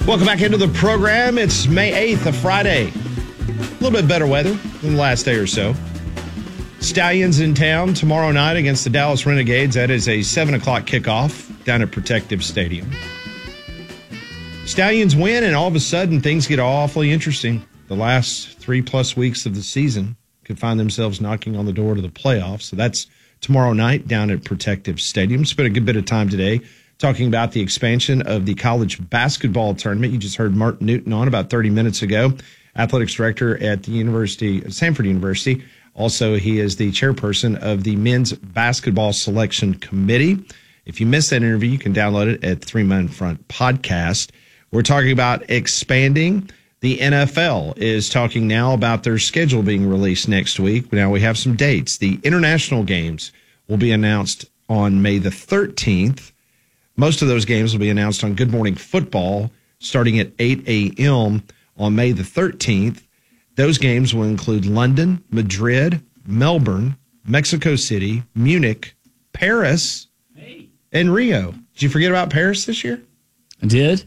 Welcome back into the program. It's May 8th, a Friday. A little bit better weather than the last day or so. Stallions in town tomorrow night against the Dallas Renegades. That is a 7 o'clock kickoff down at Protective Stadium. Stallions win, and all of a sudden things get awfully interesting. The last 3+ weeks of the season could find themselves knocking on the door to the playoffs. So that's tomorrow night down at Protective Stadium. Spent a good bit of time today talking about the expansion of the college basketball tournament. You just heard Martin Newton on about 30 minutes ago, athletics director at the Samford University. Also, he is the chairperson of the men's basketball selection committee. If you missed that interview, you can download it at 3 Men Front Podcast. We're talking about expanding. The NFL is talking now about their schedule being released next week. Now we have some dates. The international games will be announced on May the 13th. Most of those games will be announced on Good Morning Football starting at 8 a.m. on May the 13th. Those games will include London, Madrid, Melbourne, Mexico City, Munich, Paris, and Rio. Did you forget about Paris this year? I did.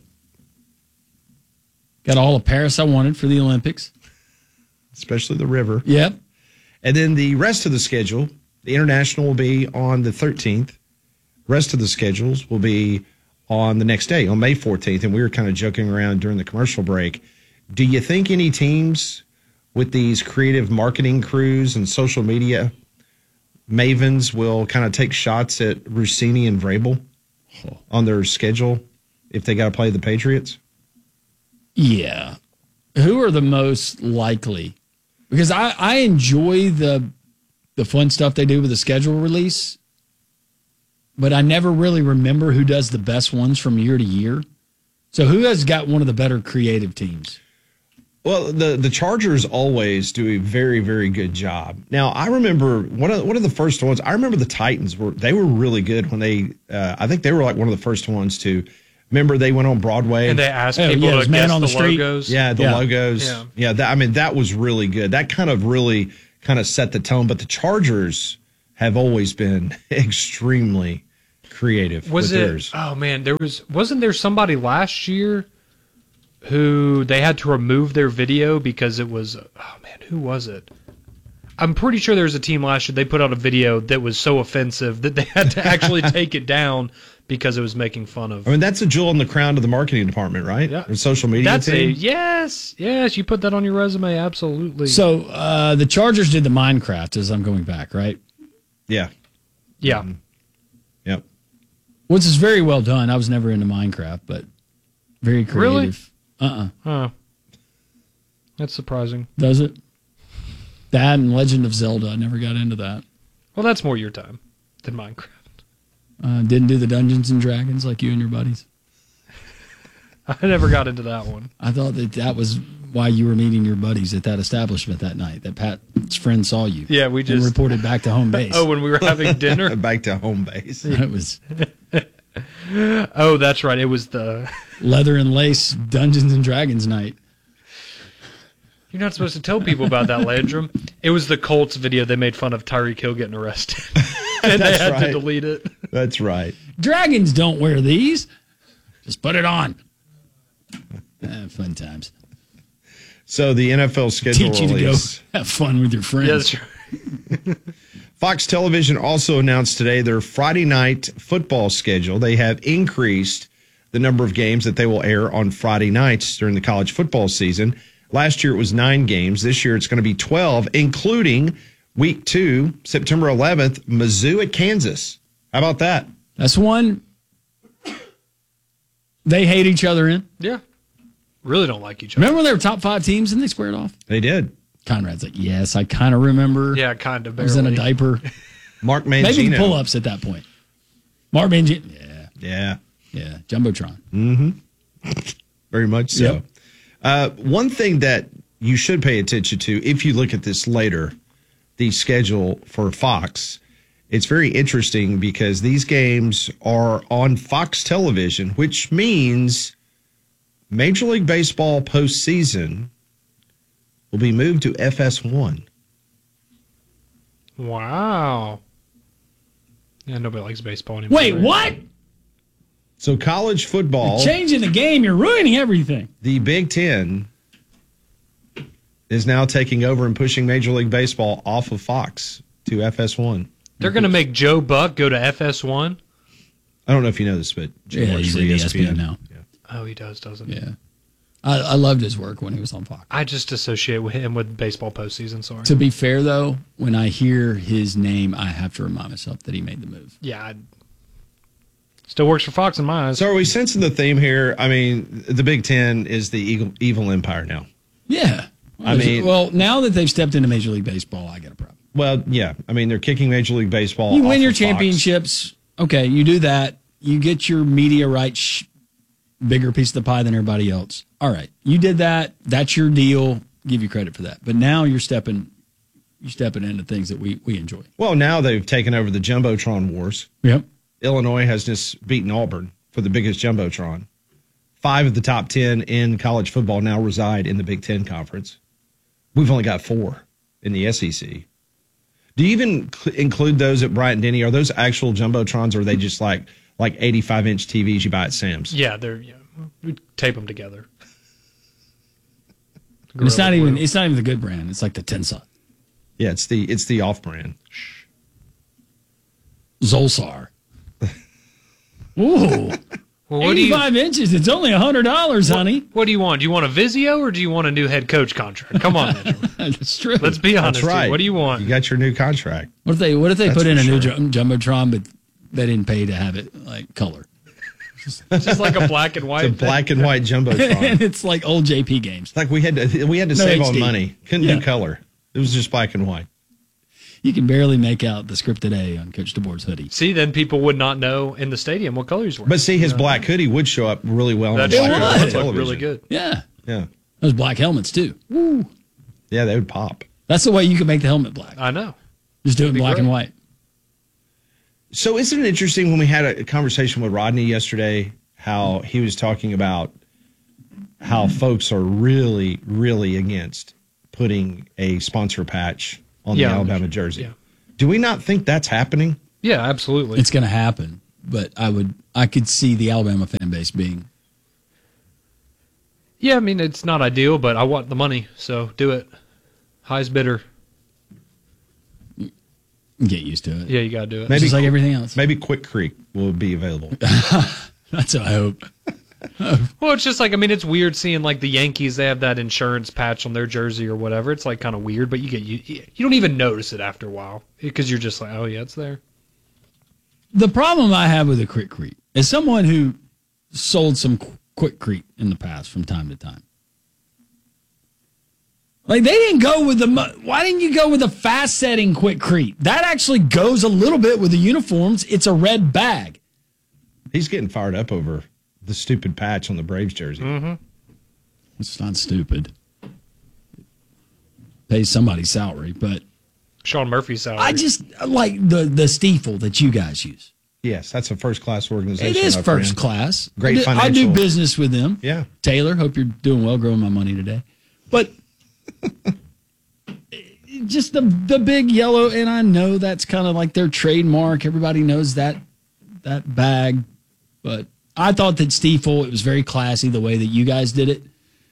Got all of Paris I wanted for the Olympics. Especially the river. Yep. And then the rest of the schedule, the international will be on the 13th. Rest of the schedules will be on the next day, on May 14th. And we were kind of joking around during the commercial break. Do you think any teams with these creative marketing crews and social media mavens will kind of take shots at Rossini and Vrabel on their schedule if they got to play the Patriots? Yeah. Who are the most likely? Because I enjoy the fun stuff they do with the schedule release, but I never really remember who does the best ones from year to year. So who has got one of the better creative teams? Well, the Chargers always do a very, very good job. Now, I remember one of the first ones. I remember the Titans were really good when they. I think they were like one of the first ones to. Remember, they went on Broadway and they asked people to guess on the street logos. Yeah, the logos. Yeah, that was really good. That kind of really set the tone. But the Chargers have always been extremely creative with theirs. Oh man, wasn't there somebody last year who they had to remove their video because it was, oh man, who was it? I'm pretty sure there was a team last year, they put out a video that was so offensive that they had to actually take it down because it was making fun of. I mean, that's a jewel in the crown to the marketing department, right? Yeah. The social media team. Yes, you put that on your resume, absolutely. So the Chargers did the Minecraft as I'm going back, right? Yeah. Yeah. Mm-hmm. Yep. Which is very well done. I was never into Minecraft, but very creative. Really? Huh. That's surprising. Does it? That and Legend of Zelda. I never got into that. Well, that's more your time than Minecraft. Didn't do the Dungeons and Dragons like you and your buddies. I never got into that one. I thought that was why you were meeting your buddies at that establishment that night, that Pat's friend saw you. Yeah, we just... And reported back to home base. Oh, when we were having dinner? Back to home base. It was... Oh, that's right. It was the... Leather and Lace Dungeons and Dragons night. You're not supposed to tell people about that, Landrum. It was the Colts video. They made fun of Tyreek Hill getting arrested. And they had to delete it. That's right. Dragons don't wear these. Just put it on. Fun times. So the NFL schedule Teach you release. To go have fun with your friends. Yeah, that's right. Fox Television also announced today their Friday night football schedule. They have increased the number of games that they will air on Friday nights during the college football season. Last year it was 9 games. This year it's going to be 12, including week 2, September 11th, Mizzou at Kansas. How about that? That's one they hate each other in. Yeah. Really don't like each other. Remember when they were top 5 teams and they squared off? They did. Conrad's like, yes, I kind of remember. Yeah, kind of. I was in a diaper. Mark Mangino. Maybe the pull-ups at that point. Mark Mangino. Yeah. Jumbotron. Mm-hmm. Very much so. Yep. One thing that you should pay attention to, if you look at this later, the schedule for Fox, it's very interesting because these games are on Fox Television, which means Major League Baseball postseason will be moved to FS1. Wow. Yeah, nobody likes baseball anymore. Wait, what? So college football, Changing the game, you're ruining everything. the Big Ten is now taking over and pushing Major League Baseball off of Fox to FS1. They're going to make Joe Buck go to FS1. I don't know if you know this, but Jay Yeah, works he's for at ESPN. ESPN now. Yeah. Oh, he does, doesn't he? Yeah. I loved his work when he was on Fox. I just associate with him with baseball postseason. Sorry. To be fair, though, when I hear his name, I have to remind myself that he made the move. Yeah. Still works for Fox in my eyes. So are we sensing the theme here? I mean, the Big Ten is the evil empire now. Yeah. I mean- well, now that they've stepped into Major League Baseball, I got a problem. Well, yeah. I mean, they're kicking Major League Baseball. You off win your of Fox. championships. Okay, you do that. You get your media rights, bigger piece of the pie than everybody else. All right, you did that. That's your deal. Give you credit for that. But now you're stepping into things that we enjoy. Well, now they've taken over the Jumbotron wars. Yep. Illinois has just beaten Auburn for the biggest Jumbotron. 5 of the top 10 in college football now reside in the Big Ten Conference. We've only got 4 in the SEC. Do you even include those at Bryant Denny? Are those actual Jumbotrons, or are they just like 85-inch TVs you buy at Sam's? Yeah, we tape them together. And it's not Gorilla even Glue. the good brand. It's like the Tensa. Yeah, it's the off-brand. Zolsar. Ooh. Well, what do you 85 inches. It's only $100, honey. What do you want? Do you want a Vizio or do you want a new head coach contract? Come on, Mitchell. That's true. Let's be honest. That's right. Here. What do you want? You got your new contract. What if they That's put in a for new sure. Jumbotron, but they didn't pay to have it like color? Just like a black and white. It's a black and white Jumbotron. And it's like old JP games. Like we had to No save on HD. money. Couldn't Yeah. do color. It was just black and white. You can barely make out the script today on Coach DeBoer's hoodie. See, then people would not know in the stadium what colors were. But see, his black hoodie would show up really well That's on true. black It would television. look really good. Yeah. Yeah, Those black helmets, too. Woo. yeah, they would pop. That's the way you can make the helmet black. I know. Just do it in be black great. and white. So isn't it interesting when we had a conversation with Rodney yesterday, how he was talking about how folks are really, really against putting a sponsor patch on the Yeah, Alabama jersey. yeah. Do we not think that's happening? Yeah, absolutely. It's going to happen, but I could see the Alabama fan base being. Yeah, I mean, it's not ideal, but I want the money, so do it. Highest bidder. Get used to it. Yeah, you got to do it. Maybe Just like Qu- everything else. Maybe Quick Creek will be available. That's what I hope. Well, it's just like, I mean, it's weird seeing like the Yankees, they have that insurance patch on their jersey or whatever. It's like kind of weird, but you don't even notice it after a while because you're just like, oh, yeah, it's there. The problem I have with the Quick Creek is someone who sold some Quick Creek in the past from time to time. Like they didn't go with why didn't you go with the fast setting Quick Creek? That actually goes a little bit with the uniforms. It's a red bag. He's getting fired up over the stupid patch on the Braves jersey. Mm-hmm. It's not stupid. Pays somebody's salary, but Sean Murphy's salary. I just like the Stiefel that you guys use. Yes, that's a first-class organization. It is my first friend. class. Great I do financial. business with them. Yeah. Taylor, hope you're doing well growing my money today. But just the big yellow, and I know that's kind of like their trademark. Everybody knows that bag. But I thought that Stiefel, it was very classy the way that you guys did it.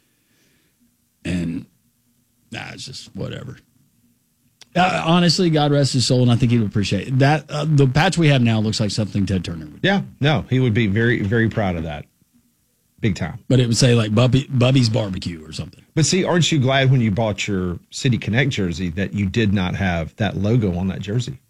And it's just whatever. Honestly, God rest his soul, and I think he would appreciate it. That the patch we have now looks like something Ted Turner would do. Yeah, no, he would be very, very proud of that. Big time. But it would say like Bubby's Barbecue or something. But see, aren't you glad when you bought your City Connect jersey that you did not have that logo on that jersey?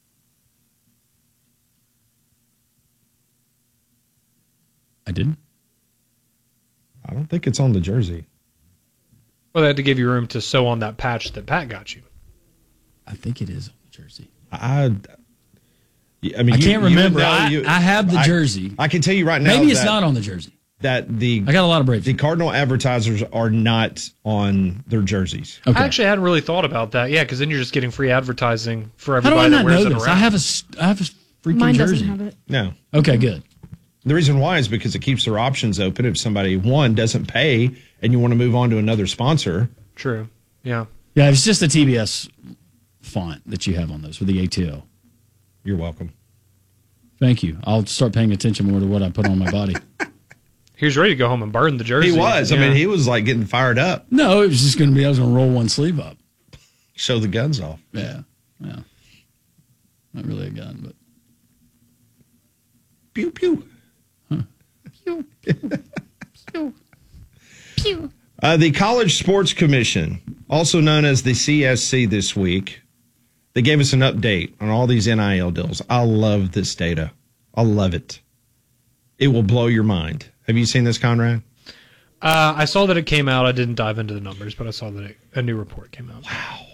I didn't. I don't think it's on the jersey. Well, they had to give you room to sew on that patch that Pat got you. I think it is on the jersey. I mean, I can't remember. I have the jersey. I can tell you right now. Maybe it's that, not on the jersey. That the I got a lot of Braves. the Cardinal advertisers are not on their jerseys. Okay. I actually hadn't really thought about that. Yeah, because then you're just getting free advertising for How do I everybody that not wears know it this? around. I have a freaking Mine jersey. doesn't have it. No. Okay, good. The reason why is because it keeps their options open. If somebody, one, doesn't pay and you want to move on to another sponsor. True. Yeah. Yeah, it's just the TBS font that you have on those with the ATL. You're welcome. Thank you. I'll start paying attention more to what I put on my body. He was ready to go home and burn the jersey. He was. Yeah. I mean, he was like getting fired up. No, it was just going to be I was going to roll one sleeve up. Show the guns off. Yeah. Not really a gun, but. Pew, pew. Pew, pew, pew. The College Sports Commission, also known as the CSC this week, they gave us an update on all these NIL deals. I love this data. I love it. It will blow your mind. Have you seen this, Conrad? I saw that it came out. I didn't dive into the numbers, but I saw that a new report came out. Wow.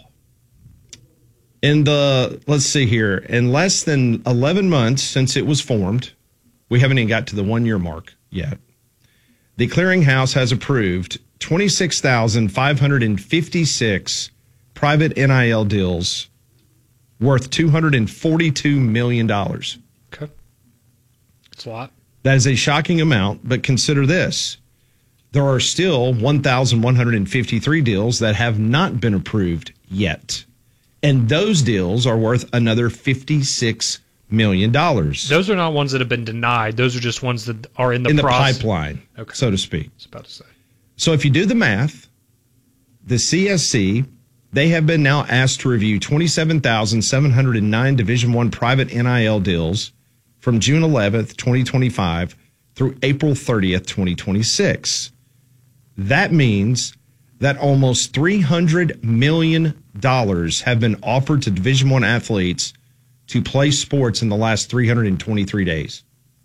Let's see here. In less than 11 months since it was formed, we haven't even got to the 1 year mark yet. The clearinghouse has approved 26,556 private NIL deals worth $242 million. Okay. It's a lot. That is a shocking amount, but consider this. There are still 1,153 deals that have not been approved yet. And those deals are worth another $56 million. Those are not ones that have been denied. Those are just ones that are in the process. Pipeline, Okay. so to speak. I was about to say. So if you do the math, the CSC, they have been now asked to review 27,709 Division I private NIL deals from June 11th, 2025 through April 30th, 2026. That means that almost $300 million have been offered to Division I athletes to play sports in the last 323 days.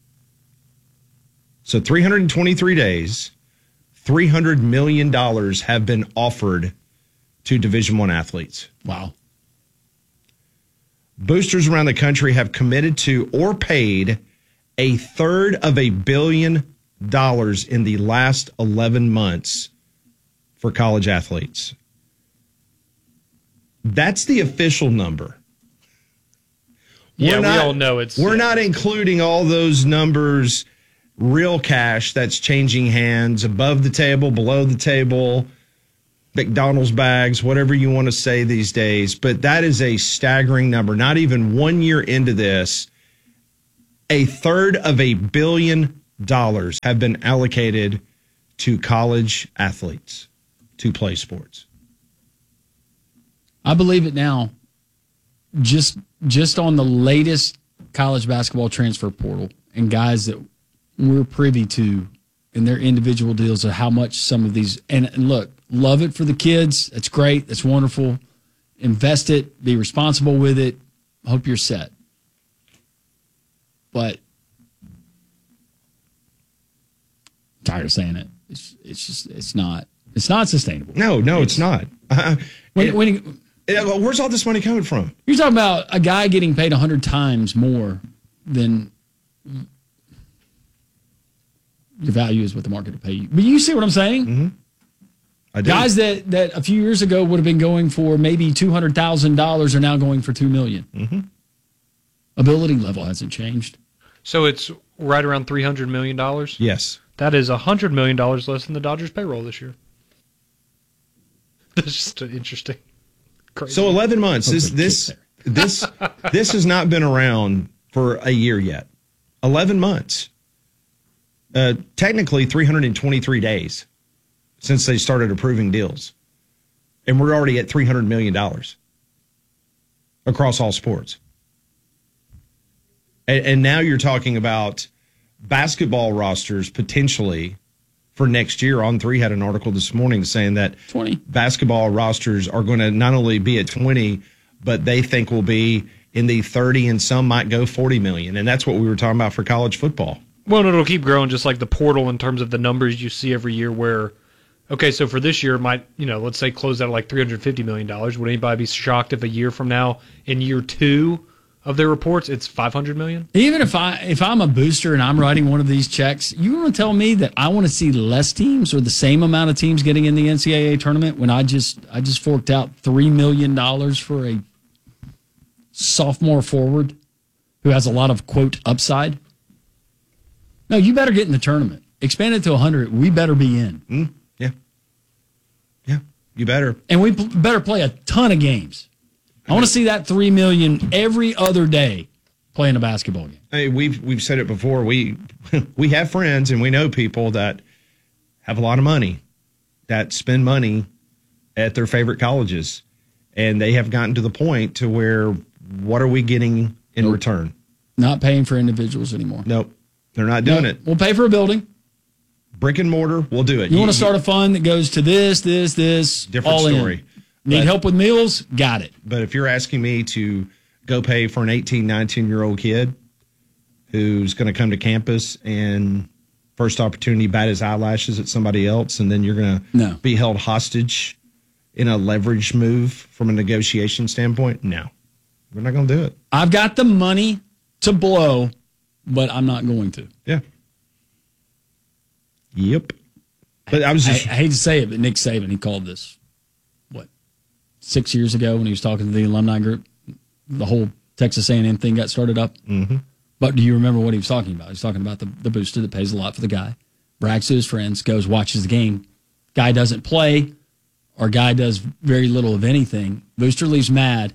So 323 days, $300 million have been offered to Division I athletes. Wow. Boosters around the country have committed to or paid $300 million in the last 11 months for college athletes. That's the official number. Yeah, we all know it's... We're not including all those numbers, real cash that's changing hands, above the table, below the table, McDonald's bags, whatever you want to say these days. But that is a staggering number. Not even 1 year into this, $300 million have been allocated to college athletes to play sports. I believe it now. Just on the latest college basketball transfer portal and guys that we're privy to in their individual deals of how much some of these, and look, love it for the kids. That's great. That's wonderful. Invest it. Be responsible with it. Hope you're set. But I'm tired of saying it. It's not sustainable. No, it's not. Where's all this money coming from? You're talking about a guy getting paid 100 times more than your value is what the market will pay you. But you see what I'm saying? Mm-hmm. I do. Guys that a few years ago would have been going for maybe $200,000 are now going for $2 million. Mm-hmm. Ability level hasn't changed. So it's right around $300 million? Yes. That That is $100 million less than the Dodgers' payroll this year. That's just interesting. Crazy. So 11 months. This has not been around for a year yet. 11 months. Technically 323 days since they started approving deals. And we're already at $300 million across all sports. And now you're talking about basketball rosters potentially for next year. On3 had an article this morning saying that 20 basketball rosters are going to not only be at 20, but they think will be in the 30 and some might go 40 million. And that's what we were talking about for college football. Well, it'll keep growing just like the portal in terms of the numbers you see every year where, okay, so for this year, it might, let's say close out at like $350 million. Would anybody be shocked if a year from now, in year 2 of their reports, it's $500 million? Even if I'm a booster and I'm writing one of these checks, you want to tell me that I want to see less teams or the same amount of teams getting in the NCAA tournament when I just forked out $3 million for a sophomore forward who has a lot of, quote, upside? No, you better get in the tournament. Expand it to 100. We better be in. Yeah, you better. And we better play a ton of games. I want to see that $3 million every other day playing a basketball game. Hey, we've said it before. We have friends and we know people that have a lot of money that spend money at their favorite colleges, and they have gotten to the point to where what are we getting in return? Not paying for individuals anymore. Nope, they're not doing it. We'll pay for a building. Brick and mortar, we'll do it. You want to start a fund that goes to this, different all story. Need help with meals? Got it. But if you're asking me to go pay for an 18, 19-year-old kid who's going to come to campus and first opportunity bat his eyelashes at somebody else, and then you're going to be held hostage in a leverage move from a negotiation standpoint, no. We're not going to do it. I've got the money to blow, but I'm not going to. Yeah. Yep. But I hate to say it, but Nick Saban, he called this, 6 years ago when he was talking to the alumni group, the whole Texas A&M thing got started up. Mm-hmm. But do you remember what he was talking about? He was talking about the booster that pays a lot for the guy, brags to his friends, goes, watches the game. Guy doesn't play, or guy does very little of anything. Booster leaves mad.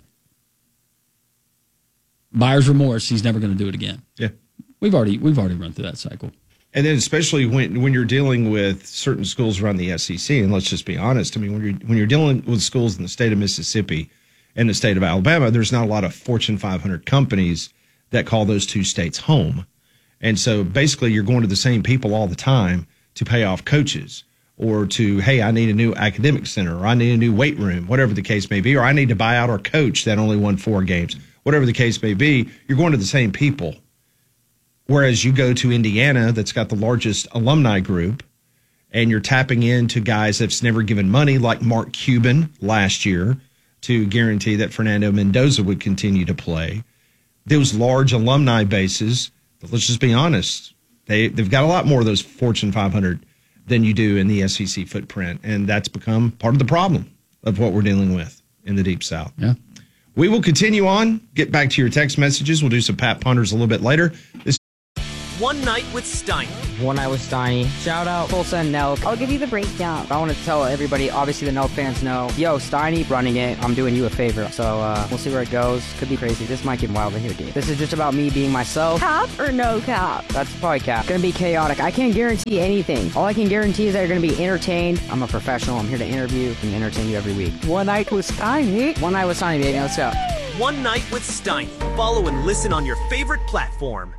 Buyer's remorse. He's never going to do it again. Yeah. We've already run through that cycle. And then especially when you're dealing with certain schools around the SEC, and let's just be honest, I mean, when you're dealing with schools in the state of Mississippi and the state of Alabama, there's not a lot of Fortune 500 companies that call those two states home. And so basically you're going to the same people all the time to pay off coaches or to, hey, I need a new academic center, or I need a new weight room, whatever the case may be, or I need to buy out our coach that only won 4 games, whatever the case may be, you're going to the same people. Whereas you go to Indiana, that's got the largest alumni group, and you're tapping into guys that's never given money, like Mark Cuban last year, to guarantee that Fernando Mendoza would continue to play. Those large alumni bases, let's just be honest, they've got a lot more of those Fortune 500 than you do in the SEC footprint, and that's become part of the problem of what we're dealing with in the Deep South. Yeah. We will continue on, get back to your text messages. We'll do some Pat Ponders a little bit later. One Night with Steiny. One Night with Steiny. Shout out Tulsa and Nelk. I'll give you the breakdown. I want to tell everybody, obviously the Nelk fans know, yo, Steiny running it, I'm doing you a favor. So we'll see where it goes. Could be crazy. This might get wild in here, dude. This is just about me being myself. Cap or no cap? That's probably cap. Gonna be chaotic. I can't guarantee anything. All I can guarantee is that you're gonna be entertained. I'm a professional. I'm here to interview and entertain you every week. One Night with Steiny. One Night with Steiny, baby. Let's go. One Night with Steiny. Follow and listen on your favorite platform.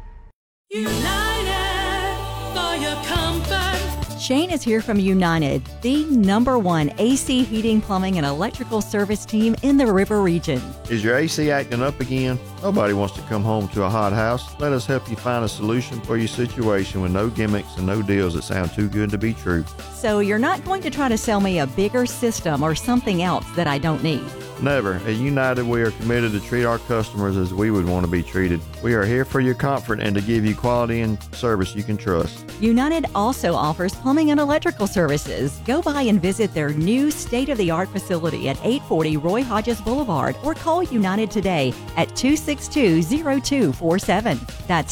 For your comfort. Shane is here from United, the #1 AC heating, plumbing, and electrical service team in the River region. Is your AC acting up again? Nobody wants to come home to a hot house. Let us help you find a solution for your situation with no gimmicks and no deals that sound too good to be true. So you're not going to try to sell me a bigger system or something else that I don't need. Never. At United, we are committed to treat our customers as we would want to be treated. We are here for your comfort and to give you quality and service you can trust. United also offers plumbing and electrical services. Go by and visit their new state-of-the-art facility at 840 Roy Hodges Boulevard or call United today at 262-0247. That's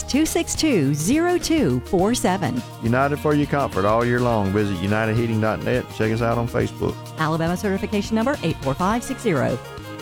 262-0247. United for your comfort all year long. Visit UnitedHeating.net. Check us out on Facebook. Alabama certification number 84560.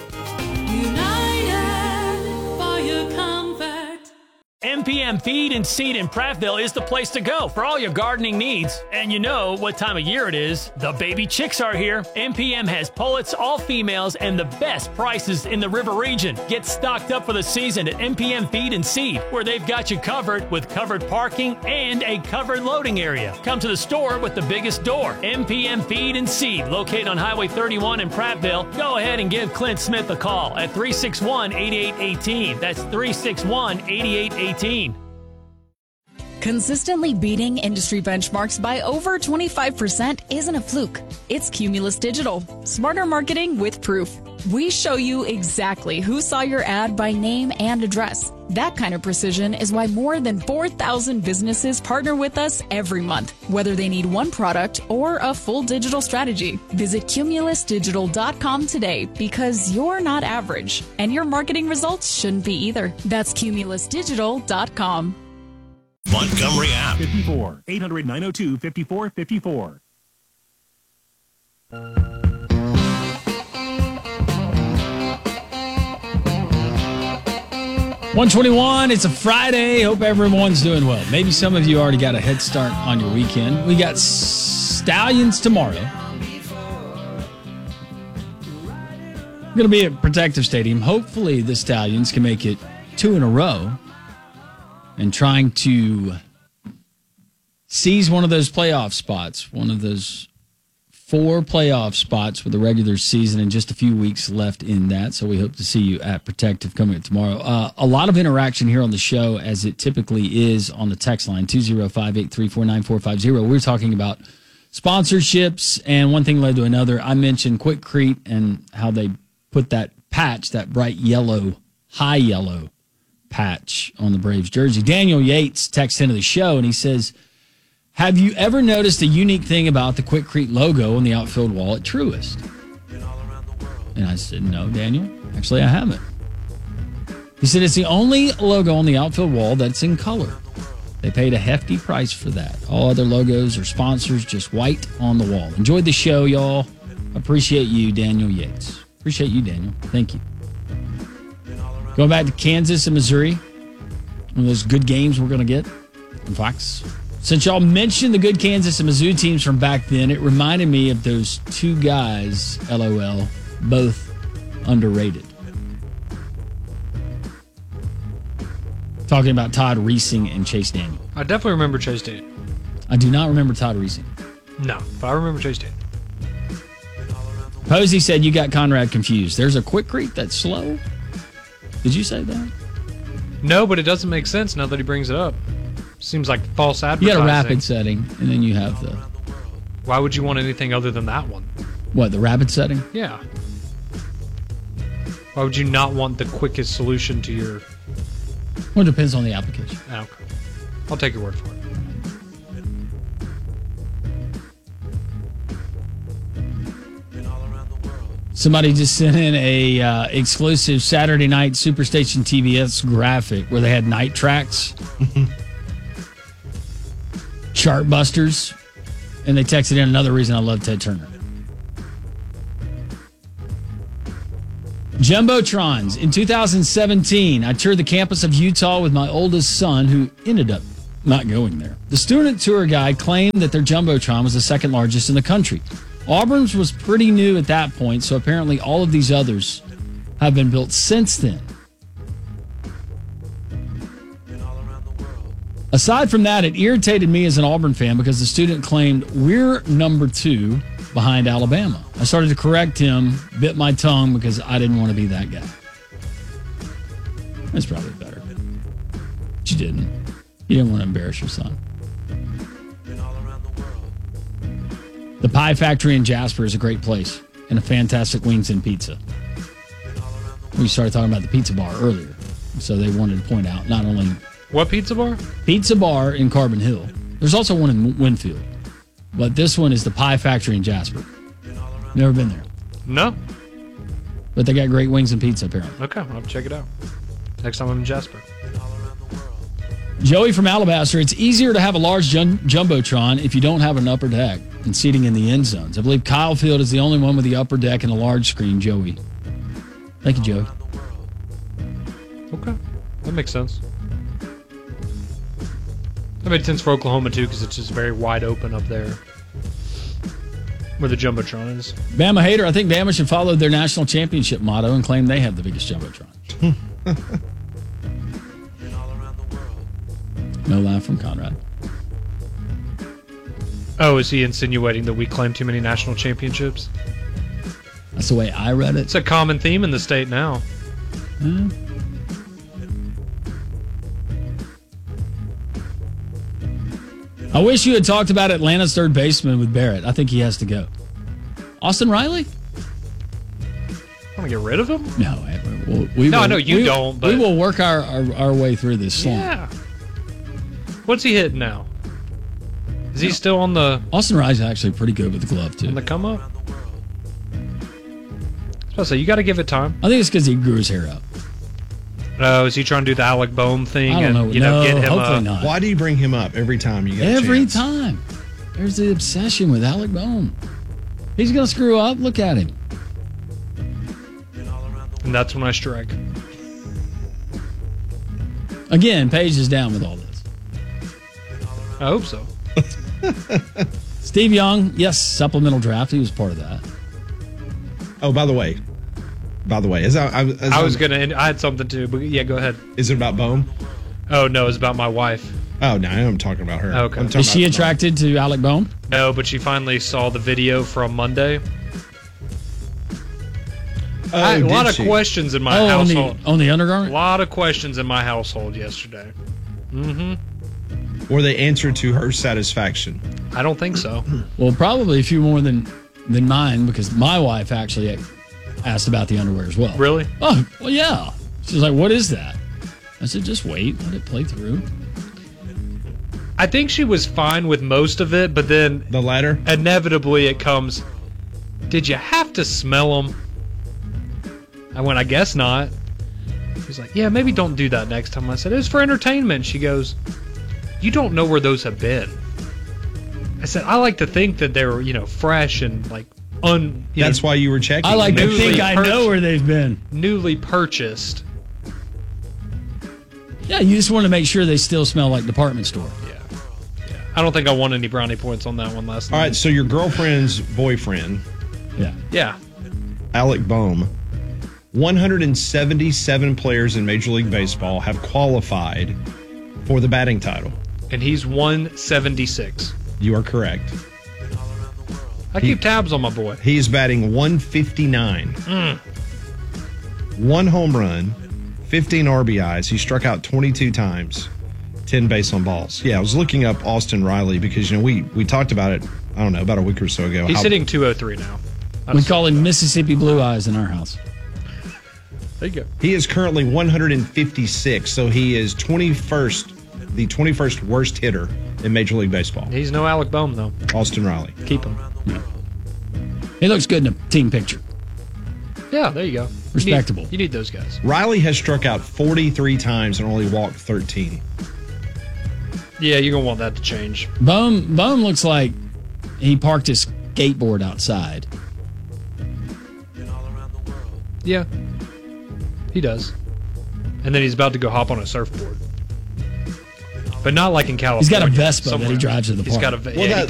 MPM Feed and Seed in Prattville is the place to go for all your gardening needs. And you know what time of year it is. The baby chicks are here. MPM has pullets, all females, and the best prices in the River region. Get stocked up for the season at MPM Feed and Seed, where they've got you covered with covered parking and a covered loading area. Come to the store with the biggest door. MPM Feed and Seed, located on Highway 31 in Prattville. Go ahead and give Clint Smith a call at 361-8818. That's 361-8818. Consistently beating industry benchmarks by over 25% isn't a fluke. It's Cumulus Digital. Smarter marketing with proof. We show you exactly who saw your ad by name and address. That kind of precision is why more than 4,000 businesses partner with us every month, whether they need one product or a full digital strategy. Visit cumulusdigital.com today because you're not average, and your marketing results shouldn't be either. That's cumulusdigital.com. Montgomery app. 54 800 902 5454. 121, it's a Friday. Hope everyone's doing well. Maybe some of you already got a head start on your weekend. We got Stallions tomorrow. We're going to be at Protective Stadium. Hopefully the Stallions can make it 2 in a row and trying to seize one of those playoff spots, one of those 4 playoff spots with the regular season and just a few weeks left in that. So we hope to see you at Protective coming up tomorrow. A lot of interaction here on the show, as it typically is on the text line, 205-834-9450. We're talking about sponsorships, and one thing led to another. I mentioned Quikrete and how they put that patch, that bright yellow, high yellow patch on the Braves jersey. Daniel Yates texts into the show, and he says, have you ever noticed a unique thing about the Quikrete logo on the outfield wall at Truist? And I said, no, Daniel, actually I haven't. He said, it's the only logo on the outfield wall that's in color. They paid a hefty price for that. All other logos or sponsors just white on the wall. Enjoyed the show, y'all. Appreciate you, Daniel Yates. Appreciate you, Daniel. Thank you. Going back to Kansas and Missouri, one of those good games we're going to get on Fox. Since y'all mentioned the good Kansas and Mizzou teams from back then, it reminded me of those 2 guys, LOL, both underrated. Talking about Todd Reesing and Chase Daniel. I definitely remember Chase Daniel. I do not remember Todd Reesing. No, but I remember Chase Daniel. Posey said you got Conrad confused. There's a Quikrete that's slow. Did you say that? No, but it doesn't make sense now that he brings it up. Seems like false advertising. You got a rapid setting, and then you have the... Why would you want anything other than that one? What, the rapid setting? Yeah. Why would you not want the quickest solution to your... Well, it depends on the application. Oh, okay. I'll take your word for it. Somebody just sent in a exclusive Saturday night Superstation TBS graphic where they had night tracks, chart busters, and they texted in another reason I love Ted Turner. Jumbotrons. In 2017, I toured the campus of Utah with my oldest son, who ended up not going there. The student tour guide claimed that their Jumbotron was the second largest in the country. Auburn's was pretty new at that point, so apparently all of these others have been built since then. Aside from that, it irritated me as an Auburn fan because the student claimed we're number 2 behind Alabama. I started to correct him, bit my tongue because I didn't want to be that guy. That's probably better. But you didn't. You didn't want to embarrass your son. The Pie Factory in Jasper is a great place and a fantastic wings and pizza. We started talking about the pizza bar earlier, so they wanted to point out not only... What pizza bar? Pizza bar in Carbon Hill. There's also one in Winfield, but this one is the Pie Factory in Jasper. Never been there. No. But they got great wings and pizza, apparently. Okay, I'll have to check it out next time I'm in Jasper. Joey from Alabaster, it's easier to have a large Jumbotron if you don't have an upper deck and seating in the end zones. I believe Kyle Field is the only one with the upper deck and a large screen, Joey. Thank you, Joey. Okay, that makes sense. That made sense for Oklahoma, too, because it's just very wide open up there where the Jumbotron is. Bama hater, I think Bama should follow their national championship motto and claim they have the biggest Jumbotron. No laugh from Conrad. Oh, is he insinuating that we claim too many national championships? That's the way I read it. It's a common theme in the state now. I wish you had talked about Atlanta's third baseman with Barrett. I think he has to go. Austin Riley? Want to get rid of him? No. I know you don't, but... We will work our way through this slump. Yeah. What's he hitting now? Is he still on the... Austin Riley's actually pretty good with the glove, too. On the come up? I was about to say, you got to give it time. I think it's because he grew his hair out. Oh, is he trying to do the Alec Boehm thing? I don't know. Get him hopefully not. Why do you bring him up every time you get a Every chance? time. There's the obsession with Alec Boehm. He's going to screw up. Look at him. And that's when I strike. Again, Paige is down with all this. I hope so. Steve Young, yes, supplemental draft. He was part of that. Oh, by the way, I had something too, but yeah, go ahead. Is it about Bohm? Oh no, it's about my wife. Oh no, I'm talking about her. Okay. Is she attracted to Alec Bohm? No, but she finally saw the video from Monday. A lot of questions in my household. On the undergarment? A lot of questions in my household yesterday. Were they answered to her satisfaction? I don't think so. Well, probably a few more than mine, because my wife actually asked about the underwear as well. Really? Oh, well, yeah. She's like, what is that? I said, just wait. Let it play through. I think she was fine with most of it, but then... The latter? Inevitably it comes, did you have to smell them? I went, I guess not. She's like, yeah, maybe don't do that next time. I said, it was for entertainment. She goes, you don't know where those have been. I said, I like to think that they're, fresh and like That's why you were checking. I like to think I know where they've been. Newly purchased. Yeah, you just want to make sure they still smell like department store. Yeah. I don't think I won any brownie points on that one last night. All right, so your girlfriend's boyfriend. Yeah. Alec Bohm. 177 players in Major League Baseball have qualified for the batting title. And he's 176. You are correct. I keep tabs on my boy. He's batting 159. One home run, 15 RBIs. He struck out 22 times, 10 base on balls. Yeah, I was looking up Austin Riley because, we talked about it, I don't know, about a week or so ago. He's hitting 203 now. We call him Mississippi Blue Eyes in our house. There you go. He is currently 156, so he is the 21st worst hitter in Major League Baseball. He's no Alec Bohm, though. Austin Riley. Keep him. Yeah. He looks good in a team picture. Yeah, there you go. Respectable. You need those guys. Riley has struck out 43 times and only walked 13. Yeah, you're going to want that to change. Bohm looks like he parked his skateboard outside. Yeah, he does. And then he's about to go hop on a surfboard. But not like in California. He's got a Vespa that he drives to the park. He's got a Well,